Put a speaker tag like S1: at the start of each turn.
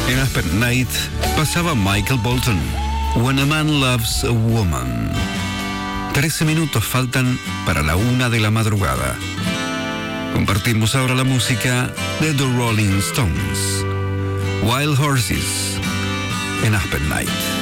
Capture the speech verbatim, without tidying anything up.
S1: En Aspen Night pasaba Michael Bolton, When a Man Loves a Woman. Trece minutos faltan para la una de la madrugada. Compartimos ahora la música de The Rolling Stones, Wild Horses, en Aspen Night.